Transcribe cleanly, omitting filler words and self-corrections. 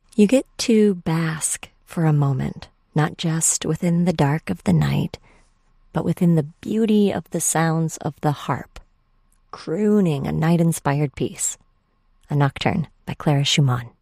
You get to bask for a moment, not just within the dark of the night, but within the beauty of the sounds of the harp, crooning a night-inspired piece. A Nocturne by Clara Schumann.